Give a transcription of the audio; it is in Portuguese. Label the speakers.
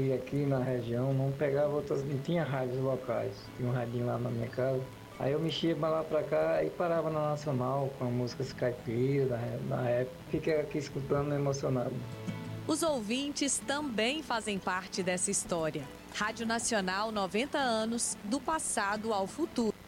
Speaker 1: E aqui na região não pegava outras, não tinha rádios locais. Tinha um radinho lá na minha casa. Aí eu mexia pra lá pra cá e parava na Nacional com músicas caipiras na época. Fiquei aqui escutando emocionado.
Speaker 2: Os ouvintes também fazem parte dessa história. Rádio Nacional, 90 anos, do passado ao futuro.